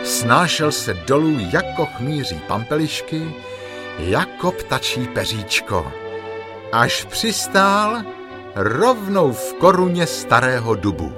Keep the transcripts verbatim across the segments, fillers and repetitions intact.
Snášel se dolů jako chmýří pampelišky, jako ptačí peříčko. Až přistál rovnou v koruně starého dubu.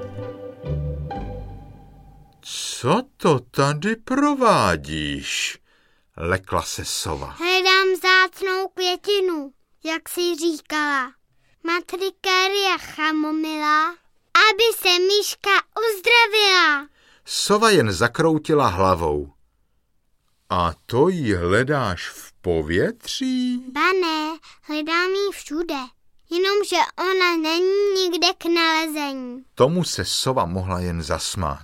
Co to tady provádíš? Lekla se sova. Hledám vzácnou květinu, jak jsi říkala. Matrikéria chamomila, aby se myška uzdravila. Sova jen zakroutila hlavou. A to jí hledáš v povětří? Ba ne, hledám jí všude. Jenomže ona není nikde k nalezení. Tomu se sova mohla jen zasmát.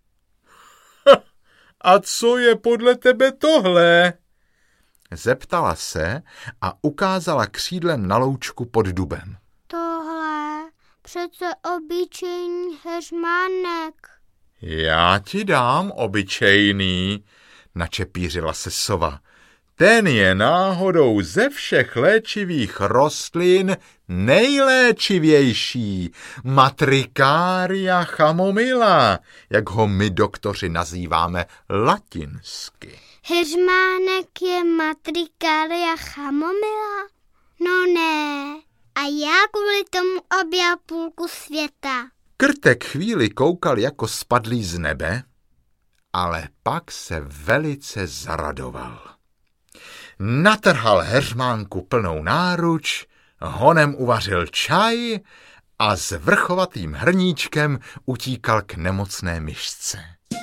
A co je podle tebe tohle? Zeptala se a ukázala křídlem na loučku pod dubem. Tohle přece obyčejný heřmánek. Já ti dám obyčejný, načepířila se sova. Ten je náhodou ze všech léčivých rostlin nejléčivější. Matrikária chamomila, jak ho my doktoři nazýváme latinsky. Heřmánek je Matrikária chamomila? No ne, a já kvůli tomu objel půlku světa. Krtek chvíli koukal jako spadlý z nebe, ale pak se velice zaradoval. Natrhal heřmánku plnou náruč, honem uvařil čaj a s vrchovatým hrníčkem utíkal k nemocné myšce.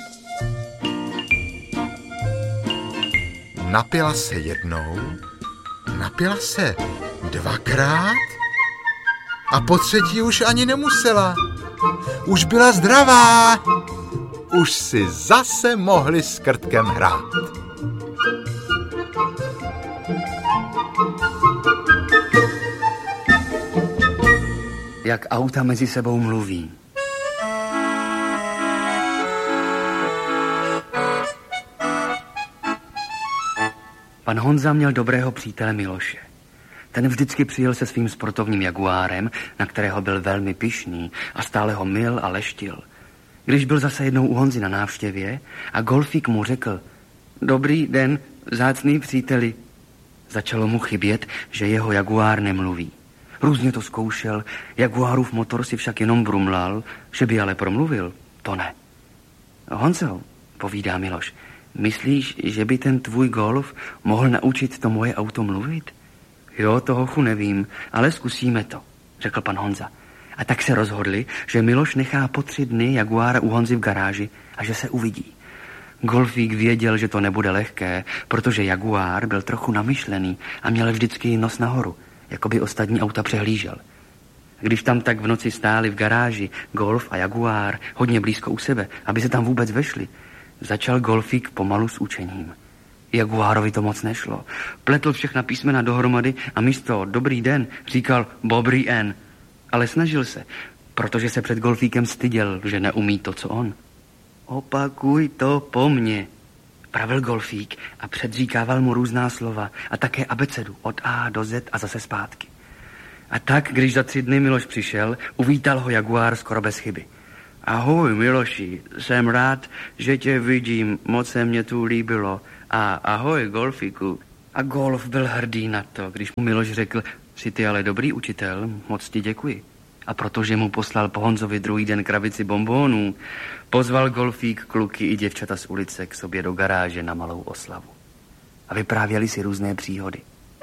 Napila se jednou, napila se dvakrát a po třetí už ani nemusela. Už byla zdravá, už si zase mohli s krtkem hrát. Jak auta mezi sebou mluví. Pan Honza měl dobrého přítele Miloše. Ten vždycky přijel se svým sportovním jaguárem, na kterého byl velmi pyšný a stále ho mil a leštil. Když byl zase jednou u Honzy na návštěvě a golfík mu řekl: Dobrý den, vzácný příteli. Začalo mu chybět, že jeho jaguár nemluví. Různě to zkoušel, jaguárův motor si však jenom brumlal, že by ale promluvil, to ne. Honzo, povídá Miloš, myslíš, že by ten tvůj golf mohl naučit to moje auto mluvit? Jo, to hochu nevím, ale zkusíme to, řekl pan Honza. A tak se rozhodli, že Miloš nechá po tři dny jaguára u Honzy v garáži a že se uvidí. Golfík věděl, že to nebude lehké, protože jaguár byl trochu namyšlený a měl vždycky nos nahoru, jako by ostatní auta přehlížel. Když tam tak v noci stáli v garáži golf a jaguár hodně blízko u sebe, aby se tam vůbec vešli, začal golfík pomalu s učením. Jaguárovi to moc nešlo. Pletl všechna písmena dohromady a místo dobrý den říkal bobrý en. Ale snažil se, protože se před golfíkem styděl, že neumí to, co on. Opakuj to po mně, pravil golfík a předříkával mu různá slova a také abecedu od A do Z a zase zpátky. A tak, když za tři dny Miloš přišel, uvítal ho jaguár skoro bez chyby. Ahoj, Miloši, jsem rád, že tě vidím, moc se mě tu líbilo. A ahoj, golfíku. A golf byl hrdý na to, když mu Miloš řekl, jsi ty ale dobrý učitel, moc ti děkuji. A protože mu poslal po Honzovi druhý den krabici bonbónů, pozval golfík kluky i děvčata z ulice k sobě do garáže na malou oslavu. A vyprávěli si různé příhody.